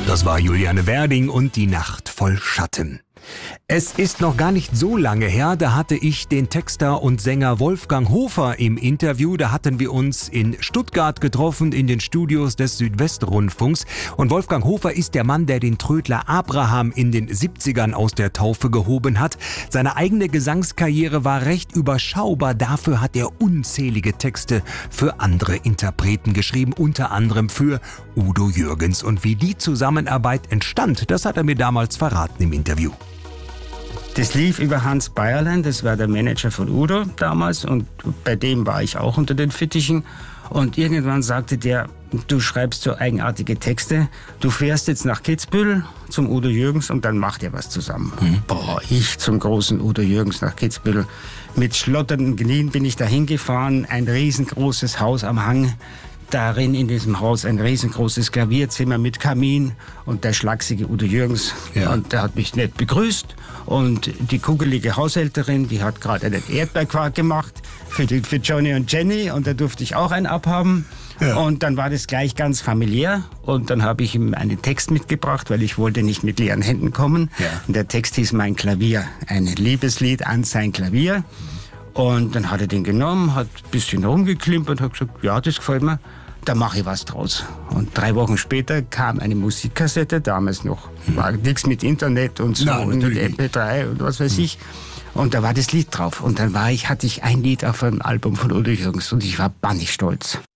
Das war Juliane Werding und Die Nacht voll Schatten. Es ist noch gar nicht so lange her, da hatte ich den Texter und Sänger Wolfgang Hofer im Interview. Da hatten wir uns in Stuttgart getroffen, in den Studios des Südwestrundfunks. Und Wolfgang Hofer ist der Mann, der den Trödler Abraham in den 70ern aus der Taufe gehoben hat. Seine eigene Gesangskarriere war recht überschaubar. Dafür hat er unzählige Texte für andere Interpreten geschrieben, unter anderem für Udo Jürgens. Und wie die Zusammenarbeit entstand, das hat er mir damals verraten im Interview. Das lief über Hans Beierlein, das war der Manager von Udo damals und bei dem war ich auch unter den Fittichen. Und irgendwann sagte der, du schreibst so eigenartige Texte, du fährst jetzt nach Kitzbühel zum Udo Jürgens und dann macht ihr was zusammen. Boah, ich zum großen Udo Jürgens nach Kitzbühel. Mit schlotternden Knien bin ich da hingefahren, ein riesengroßes Haus am Hang. Darin in diesem Haus ein riesengroßes Klavierzimmer mit Kamin und der schlachsige Udo Jürgens. Ja. Und der hat mich nett begrüßt. Und die kugelige Haushälterin, die hat gerade einen Erdbeerquark gemacht für Johnny und Jenny. Und da durfte ich auch einen abhaben. Ja. Und dann war das gleich ganz familiär. Und dann habe ich ihm einen Text mitgebracht, weil ich wollte nicht mit leeren Händen kommen. Ja. Und der Text hieß Mein Klavier. Ein Liebeslied an sein Klavier. Und dann hat er den genommen, hat ein bisschen rumgeklimpert, hat gesagt, ja, das gefällt mir, da mache ich was draus. Und 3 Wochen später kam eine Musikkassette, damals noch, war nichts mit Internet und so, und mit MP3 und was weiß ich. Und da war das Lied drauf. Und dann hatte ich ein Lied auf einem Album von Udo Jürgens und ich war bannig stolz.